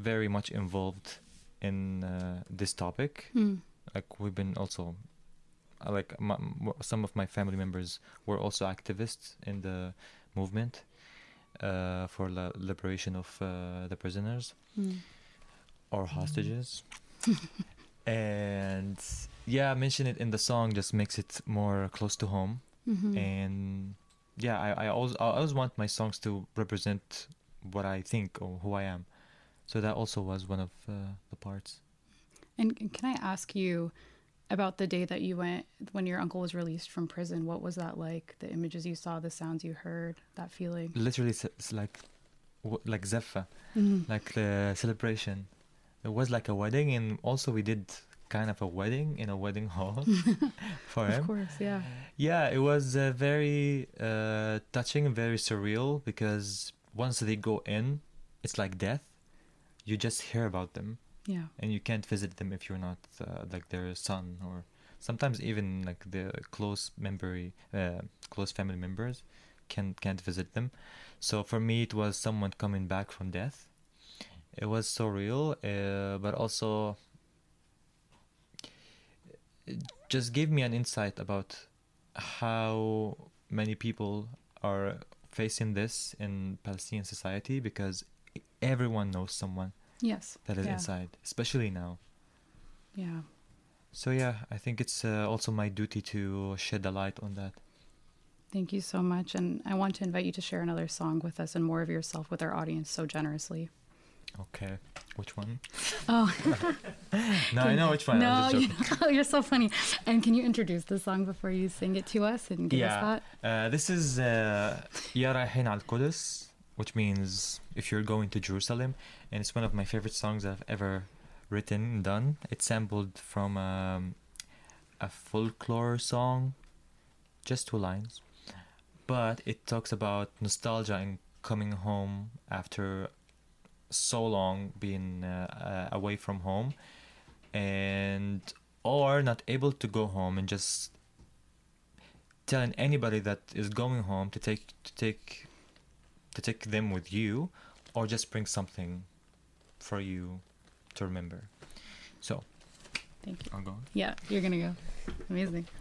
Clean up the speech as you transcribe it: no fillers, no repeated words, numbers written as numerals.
very much involved in this topic. Like we've been also, like some of my family members were also activists in the movement for the liberation of the prisoners or hostages. And yeah, mention it in the song just makes it more close to home. And yeah, I always want my songs to represent what I think or who I am. So that also was one of the parts. And can I ask you about the day that you went, when your uncle was released from prison? What was that like? The images you saw, the sounds you heard, that feeling? Literally, it's like zeffa, like the celebration. It was like a wedding, and also we did kind of a wedding in a wedding hall for him. Of course, yeah. Yeah, it was very touching and very surreal, because once they go in, it's like death. You just hear about them. Yeah. And you can't visit them if you're not like their son, or sometimes even like the close family members can't visit them. So for me, it was someone coming back from death. It was so real, but also it just gave me an insight about how many people are facing this in Palestinian society, because everyone knows someone that is inside, especially now. Yeah. So yeah, I think it's also my duty to shed a light on that. Thank you so much. And I want to invite you to share another song with us and more of yourself with our audience so generously. Okay. Which one? Oh. No, I know which one. No, you're so funny. And can you introduce the song before you sing it to us and give us that? This is Ya Rahin Al Qudus, which means if you're going to Jerusalem. And it's one of my favorite songs I've ever written and done. It's sampled from a folklore song, just 2 lines. But it talks about nostalgia and coming home after so long being away from home, and or not able to go home, and just telling anybody that is going home to take them with you, or just bring something for you to remember. So thank you. I'll go. Yeah, you're gonna go. Amazing.